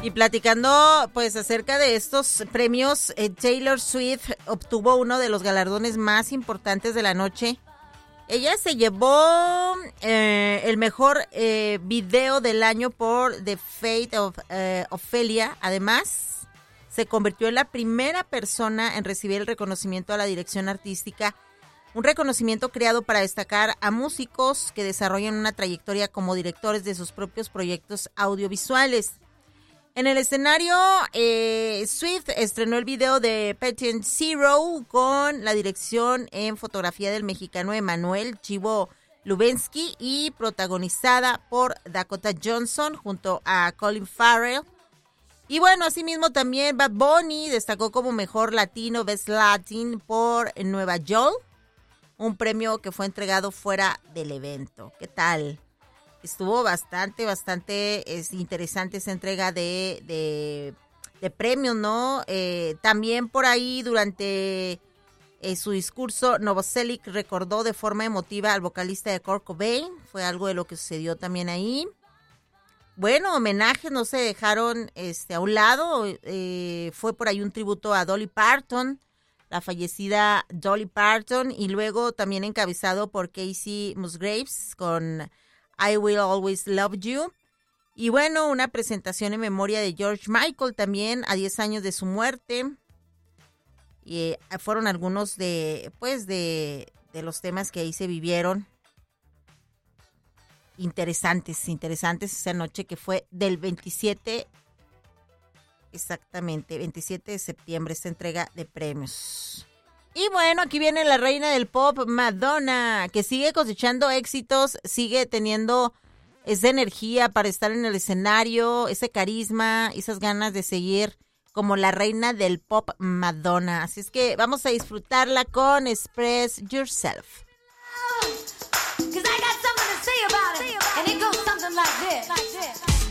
Y platicando pues acerca de estos premios, Taylor Swift obtuvo uno de los galardones más importantes de la noche. Ella se llevó el mejor video del año por The Fate of Ophelia. Además, se convirtió en la primera persona en recibir el reconocimiento a la dirección artística, un reconocimiento creado para destacar a músicos que desarrollan una trayectoria como directores de sus propios proyectos audiovisuales. En el escenario, Swift estrenó el video de Patient Zero con la dirección en fotografía del mexicano Emanuel Chivo Lubensky y protagonizada por Dakota Johnson junto a Colin Farrell. Y bueno, asimismo también Bad Bunny destacó como mejor latino, Best Latin por Nueva York, un premio que fue entregado fuera del evento. ¿Qué tal? Estuvo bastante interesante esa entrega de premios, ¿no? También por ahí durante su discurso, Novoselic recordó de forma emotiva al vocalista de Kurt Cobain. Fue algo de lo que sucedió también ahí. Bueno, homenajes no se dejaron a un lado. Fue por ahí un tributo a Dolly Parton, la fallecida Dolly Parton, y luego también encabezado por Casey Musgraves con I Will Always Love You. Y bueno, una presentación en memoria de George Michael también a 10 años de su muerte. Y fueron algunos de los temas que ahí se vivieron. Interesantes esa noche que fue del 27, exactamente, 27 de septiembre, esta entrega de premios. Y bueno, aquí viene la reina del pop, Madonna, que sigue cosechando éxitos, sigue teniendo esa energía para estar en el escenario, ese carisma, esas ganas de seguir como la reina del pop, Madonna. Así es que vamos a disfrutarla con Express Yourself.